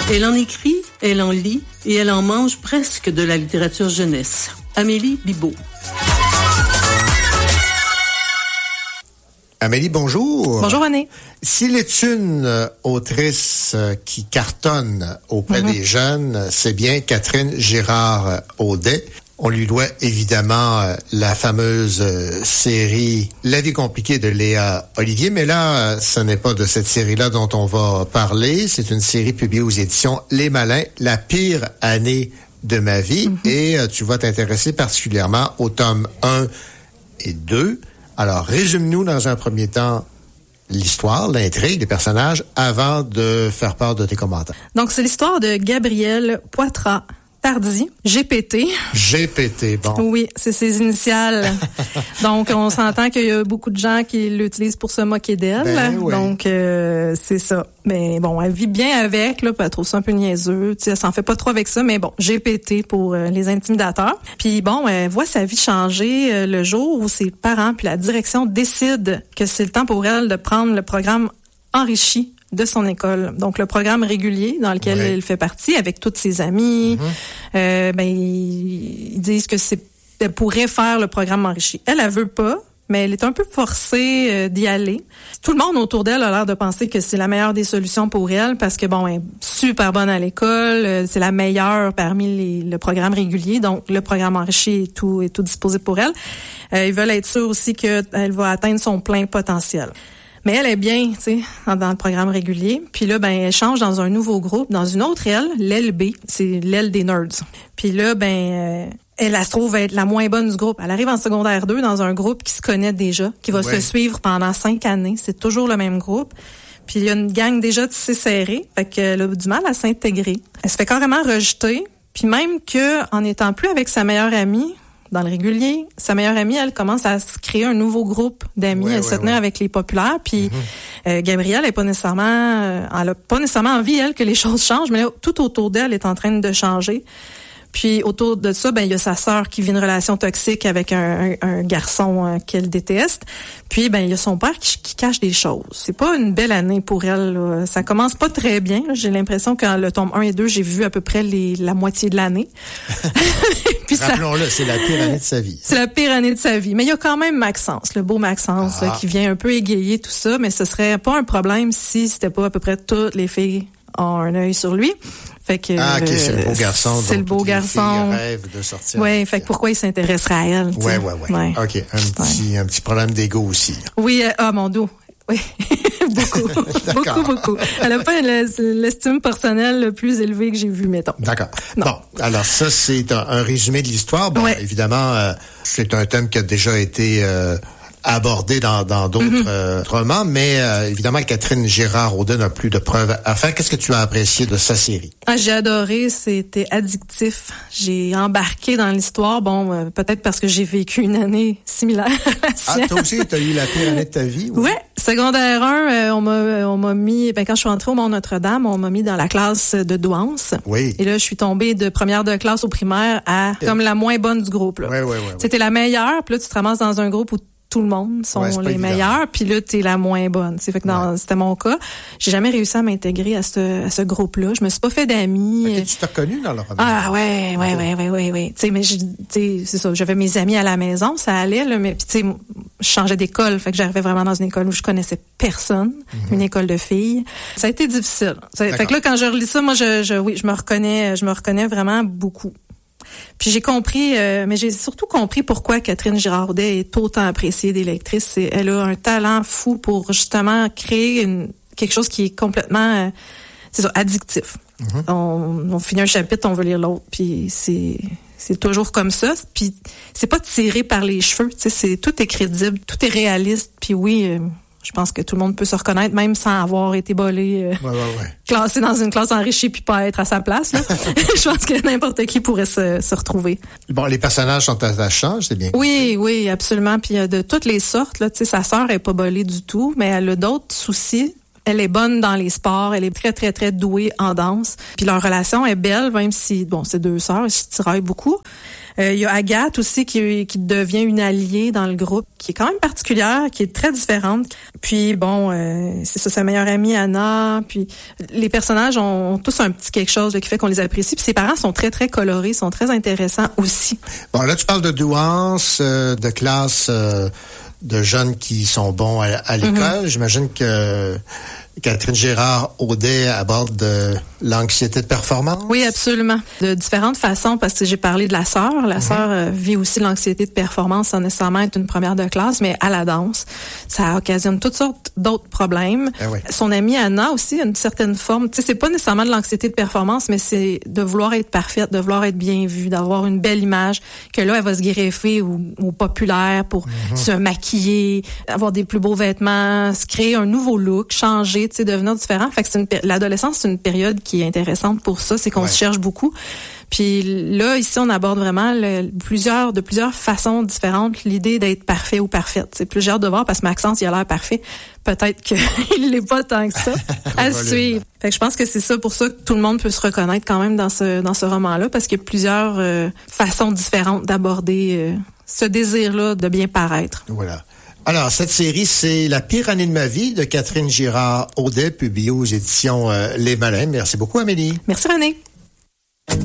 Elle en écrit, elle en lit et elle en mange presque de la littérature jeunesse. Amélie Bibeau. Amélie, bonjour. Bonjour, René. S'il est une autrice qui cartonne auprès des jeunes, c'est bien Catherine Girard-Audet. On lui doit évidemment la fameuse série La vie compliquée de Léa Olivier, mais là, ce n'est pas de cette série-là dont on va parler. C'est une série publiée aux éditions Les Malins, La pire année de ma vie. Et tu vas t'intéresser particulièrement aux tomes 1 et 2. Alors, résume-nous dans un premier temps l'histoire, l'intrigue, les personnages, avant de faire part de tes commentaires. Donc, c'est l'histoire de Gabriel Poitras-Tardy, GPT. GPT, bon. Oui, c'est ses initiales. Donc, on s'entend qu'il y a beaucoup de gens qui l'utilisent pour se moquer d'elle. Ben, oui. Donc, c'est ça. Mais bon, elle vit bien avec, là, puis elle trouve ça un peu niaiseux. Tu sais, elle s'en fait pas trop avec ça, mais bon, GPT pour les intimidateurs. Puis bon, elle voit sa vie changer le jour où ses parents puis la direction décident que c'est le temps pour elle de prendre le programme enrichi de son école. Donc, le programme régulier dans lequel elle fait partie avec toutes ses amies. Ils disent que elle pourrait faire le programme enrichi. Elle veut pas, mais elle est un peu forcée d'y aller. Tout le monde autour d'elle a l'air de penser que c'est la meilleure des solutions pour elle parce que, bon, elle est super bonne à l'école, c'est la meilleure parmi le programme régulier, donc le programme enrichi est tout disponible pour elle. Ils veulent être sûrs aussi qu'elle va atteindre son plein potentiel. Mais elle est bien, tu sais, dans le programme régulier. Puis là, elle change dans un nouveau groupe, dans une autre aile, l'aile B, c'est l'aile des nerds. Puis là, elle se trouve être la moins bonne du groupe. Elle arrive en secondaire 2 dans un groupe qui se connaît déjà, qui va se suivre pendant 5 années. C'est toujours le même groupe. Puis il y a une gang déjà tissée serrée, fait qu'elle a du mal à s'intégrer. Elle se fait carrément rejeter. Puis même en étant plus avec sa meilleure amie, dans le régulier, sa meilleure amie, elle commence à se créer un nouveau groupe d'amis. Elle se tenait avec les populaires. Puis Gabrielle, elle a pas nécessairement envie, elle, que les choses changent, mais là, tout autour d'elle est en train de changer. Puis autour de ça, il y a sa sœur qui vit une relation toxique avec un garçon qu'elle déteste. Puis il y a son père qui cache des choses. C'est pas une belle année pour elle, là. Ça commence pas très bien. J'ai l'impression que le tome 1 et 2, j'ai vu à peu près la moitié de l'année. Puis rappelons-le, c'est la pire année de sa vie. C'est la pire année de sa vie. Mais il y a quand même Maxence, le beau Maxence, là, qui vient un peu égayer tout ça, mais ce serait pas un problème si c'était pas à peu près toutes les filles ont un œil sur lui. Fait que c'est le beau garçon. C'est le beau garçon. Il rêve de sortir. Oui, fait que pourquoi il s'intéresserait à elle? Ouais. OK, un petit problème d'ego aussi. Oui, mon dos. Oui, beaucoup. Elle n'a pas l'estime personnelle le plus élevée que j'ai vu, mettons. D'accord. Bon, alors ça, c'est un résumé de l'histoire. Bon, évidemment, c'est un thème qui a déjà été abordé dans d'autres romans, mais évidemment, Catherine Girard-Audet n'a plus de preuves à faire. Qu'est-ce que tu as apprécié de sa série? J'ai adoré, c'était addictif. J'ai embarqué dans l'histoire, peut-être parce que j'ai vécu une année similaire à la sienne. Toi aussi, tu as eu la pire année de ta vie? Oui. Secondaire 1, on m'a mis, quand je suis entrée au Mont-Notre-Dame, on m'a mis dans la classe de douance. Oui. Et là, je suis tombée de première de classe au primaire à comme la moins bonne du groupe, là. Oui. C'était la meilleure, puis là, tu te ramasses dans un groupe où tout le monde sont les meilleurs, puis là, t'es la moins bonne. Fait que c'était mon cas. J'ai jamais réussi à m'intégrer à ce groupe-là. Je me suis pas fait d'amis. Tu t'es reconnue dans le roman? Ah, ouais. Tu sais, mais c'est ça. J'avais mes amis à la maison, ça allait, là, mais puis tu sais, je changeais d'école. Fait que j'arrivais vraiment dans une école où je connaissais personne. Une école de filles. Ça a été difficile. Fait que là, quand je relis ça, moi, je me reconnais vraiment beaucoup. Puis j'ai compris, mais j'ai surtout compris pourquoi Catherine Girard-Audet est autant appréciée des lectrices. Elle a un talent fou pour justement créer quelque chose qui est complètement addictif. On finit un chapitre, on veut lire l'autre, puis c'est toujours comme ça. Puis c'est pas tiré par les cheveux, tout est crédible, tout est réaliste. Puis oui, je pense que tout le monde peut se reconnaître, même sans avoir été bolé, classé dans une classe enrichie puis pas être à sa place. Là. Je pense que n'importe qui pourrait se retrouver. Bon, les personnages sont attachants, c'est bien. Oui, absolument. Puis de toutes les sortes, là, sa sœur est pas bolée du tout, mais elle a d'autres soucis. Elle est bonne dans les sports, elle est très, très, très douée en danse. Puis leur relation est belle, même si, c'est deux sœurs, elles se tiraillent beaucoup. Il y a Agathe aussi qui devient une alliée dans le groupe, qui est quand même particulière, qui est très différente. Puis c'est ça, sa meilleure amie Anna. Puis les personnages ont tous un petit quelque chose qui fait qu'on les apprécie. Puis ses parents sont très, très colorés, sont très intéressants aussi. Bon, là, tu parles de douance, de classe de jeunes qui sont bons à l'école. J'imagine que Catherine Girard-Audet aborde de l'anxiété de performance. Oui, absolument. De différentes façons, parce que j'ai parlé de la sœur. La sœur vit aussi l'anxiété de performance sans nécessairement être une première de classe, mais à la danse. Ça occasionne toutes sortes d'autres problèmes. Oui. Son amie Anna aussi a une certaine forme. Tu sais, c'est pas nécessairement de l'anxiété de performance, mais c'est de vouloir être parfaite, de vouloir être bien vue, d'avoir une belle image, que là, elle va se greffer au populaire pour se maquiller, avoir des plus beaux vêtements, se créer un nouveau look, changer, tu sais, devenir différent. Fait que l'adolescence, c'est une période qui est intéressante pour ça, c'est qu'on se cherche beaucoup. Puis là, ici, on aborde vraiment de plusieurs façons différentes l'idée d'être parfait ou parfaite. C'est plus j'ai hâte de voir parce que Maxence, il a l'air parfait. Peut-être qu'il l'est pas tant que ça. À suivre. Fait que je pense que c'est ça pour ça que tout le monde peut se reconnaître quand même dans ce roman-là parce qu'il y a plusieurs façons différentes d'aborder ce désir-là de bien paraître. Voilà. Alors, cette série, c'est La pire année de ma vie de Catherine Girard-Audet, publiée aux éditions Les Malins. Merci beaucoup, Amélie. Merci, René.